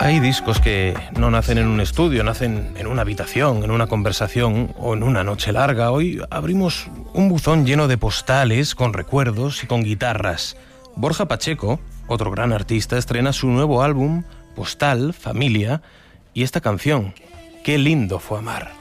Hay discos que no nacen en un estudio, nacen en una habitación, en una conversación o en una noche larga. Hoy abrimos un buzón lleno de postales, con recuerdos y con guitarras. Borja Pacheco, otro gran artista, estrena su nuevo álbum, Postal, Familia, y esta canción, Qué lindo fue amar.